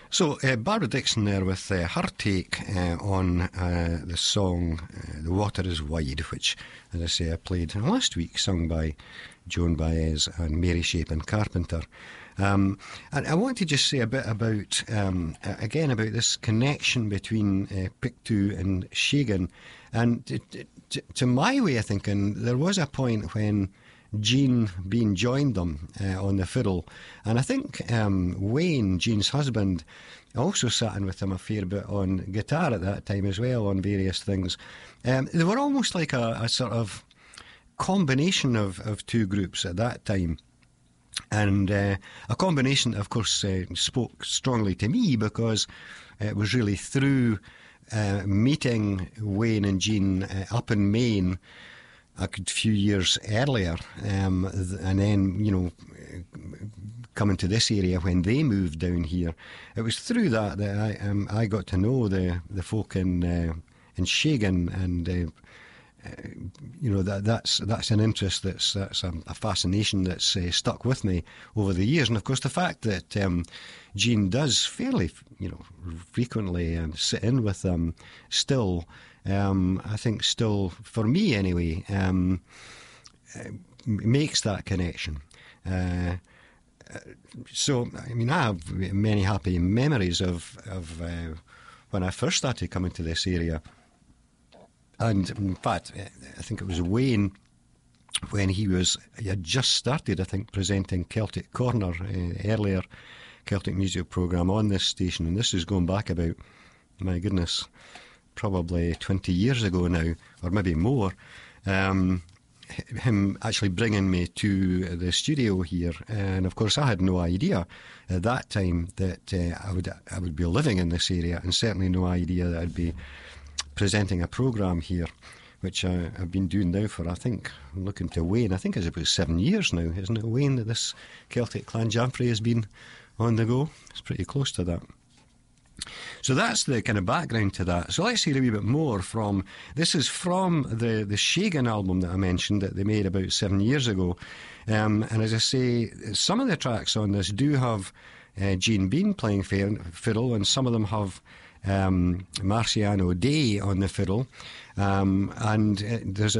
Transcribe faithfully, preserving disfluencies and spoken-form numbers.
So, uh, Barbara Dickson there with uh, her take uh, on uh, the song uh, The Water is Wide, which, as I say, I played last week, sung by Joan Baez and Mary Shapin Carpenter. Um, and I want to just say a bit about, um, again, about this connection between uh, Pictou and Shagan. And to, to, to my way of thinking, there was a point when Gene Bean joined them uh, on the fiddle, and I think um, Wayne, Gene's husband, also sat in with them a fair bit on guitar at that time as well, on various things. Um, they were almost like a, a sort of combination of, of two groups at that time. And uh, a combination, of course, uh, spoke strongly to me, because it was really through uh, meeting Wayne and Gene uh, up in Maine a few years earlier, um, and then, you know, coming to this area when they moved down here. It was through that that I um, I got to know the the folk in uh, in Shagan, and uh, uh, you know that that's that's an interest that's that's a, a fascination that's uh, stuck with me over the years. And of course, the fact that um, Gene does fairly, you know, frequently um, sit in with them still. Um, I think still, for me anyway, um, uh, makes that connection. Uh, so, I mean, I have many happy memories of, of uh, when I first started coming to this area. And in fact, I think it was Wayne, when he was, he had just started, I think, presenting Celtic Corner, uh, earlier Celtic music programme on this station. And this is going back about, my goodness, probably twenty years ago now, or maybe more, um, him actually bringing me to the studio here. And of course, I had no idea at that time that uh, I would I would be living in this area, and certainly no idea that I'd be presenting a programme here, which I, I've been doing now for, I think, I'm looking to Wayne, I think it's about seven years now, isn't it, Wayne, that this Celtic Clan Jamfray has been on the go? It's pretty close to that. So that's the kind of background to that. So let's hear a wee bit more from, this is from the, the Shagan album that I mentioned that they made about seven years ago. Um, and as I say, some of the tracks on this do have uh, Gene Bean playing fiddle, and some of them have um, Marciano Day on the fiddle. Um, and uh, there's